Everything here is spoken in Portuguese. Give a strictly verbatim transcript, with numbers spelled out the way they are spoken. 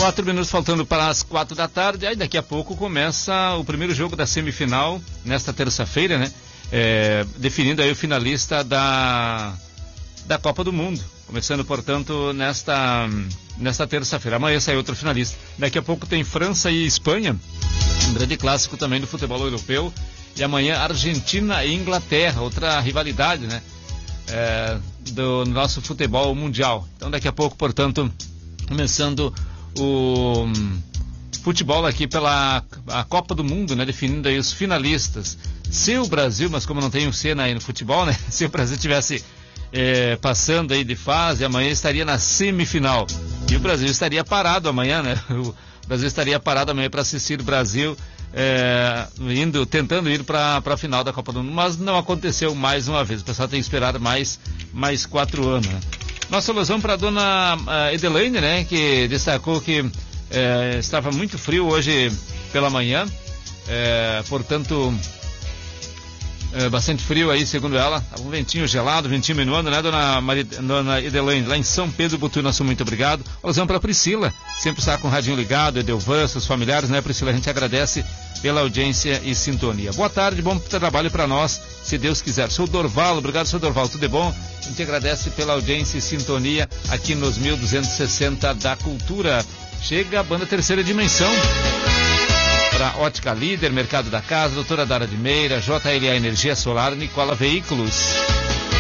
Quatro minutos faltando para as quatro da tarde, aí daqui a pouco começa o primeiro jogo da semifinal, nesta terça-feira, né? É, definindo aí o finalista da, da Copa do Mundo. Começando, portanto, nesta, nesta terça-feira. Amanhã sai outro finalista. Daqui a pouco tem França e Espanha, um grande clássico também do futebol europeu. E amanhã Argentina e Inglaterra, outra rivalidade, né? É, do nosso futebol mundial. Então daqui a pouco, portanto, começando o futebol aqui pela a Copa do Mundo, né? Definindo aí os finalistas. Se o Brasil, mas como não tem o Senna aí no futebol, né? Se o Brasil tivesse é, passando aí de fase, amanhã estaria na semifinal. E o Brasil estaria parado amanhã, né? O Brasil estaria parado amanhã para assistir o Brasil é, indo, tentando ir para a final da Copa do Mundo, mas não aconteceu mais uma vez. O pessoal tem que esperar mais, mais quatro anos, né? Nossa alusão para a dona Edelaine, né, que destacou que é, estava muito frio hoje pela manhã, é, portanto, é, bastante frio aí, segundo ela, um ventinho gelado, ventinho minuando, né, dona, Maria, dona Edelaine, lá em São Pedro Butu, nosso muito obrigado. Alusão para a Priscila, sempre está com o radinho ligado, Edelvan, seus familiares, né, Priscila, a gente agradece pela audiência e sintonia. Boa tarde, bom trabalho para nós, se Deus quiser. Sou Dorval, obrigado, sou Dorval, tudo é bom? A gente agradece pela audiência e sintonia aqui nos mil duzentos e sessenta da Cultura. Chega a banda Terceira Dimensão para Ótica Líder, Mercado da Casa, Doutora Dara de Meira, J L A Energia Solar, Nicola Veículos.